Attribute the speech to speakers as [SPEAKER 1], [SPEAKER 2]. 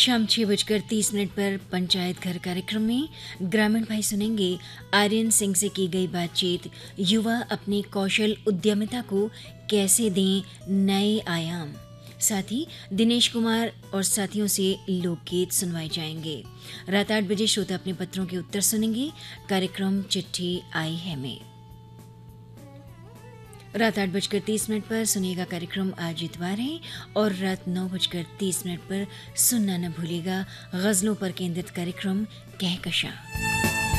[SPEAKER 1] शाम 6:30 पर पंचायत घर कार्यक्रम में ग्रामीण भाई सुनेंगे आर्यन सिंह से की गई बातचीत। युवा अपनी कौशल उद्यमिता को कैसे दें नए आयाम। साथ ही दिनेश कुमार और साथियों से लोकगीत सुनवाए जाएंगे। रात 8 बजे श्रोता अपने पत्रों के उत्तर सुनेंगे। कार्यक्रम चिट्ठी आई है में रात 8:30 पर सुनिएगा कार्यक्रम आज इतवार है। और रात 9:30 पर सुनना न भूलिएगा गजलों पर केंद्रित कार्यक्रम कहकशां।